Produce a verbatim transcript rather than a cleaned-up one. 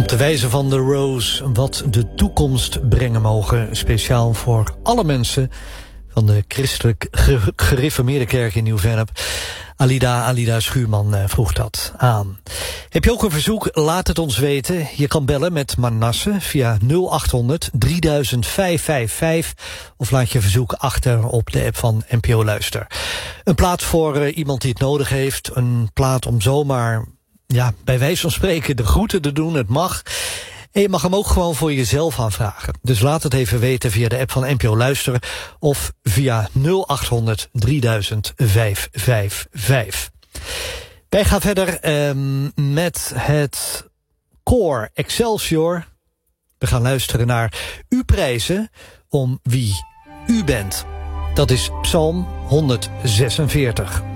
Op de wijze van de Rose, wat de toekomst brengen mogen. Speciaal voor alle mensen van de christelijk gereformeerde kerk in Nieuw-Vennep. Alida, Alida Schuurman uh, vroeg dat aan. Heb je ook een verzoek? Laat het ons weten. Je kan bellen met Manasse via nul acht honderd drieduizend vijfhonderdvijfenvijftig of laat je verzoek achter op de app van N P O Luister. Een plaat voor uh, iemand die het nodig heeft. Een plaat om zomaar, ja, bij wijze van spreken de groeten te doen. Het mag. En je mag hem ook gewoon voor jezelf aanvragen. Dus laat het even weten via de app van N P O Luisteren of via nul acht honderd drieduizend vijfhonderdvijfenvijftig. Wij gaan verder um, met het koor Excelsior. We gaan luisteren naar U prijzen om wie u bent. Dat is Psalm honderdzesenveertig.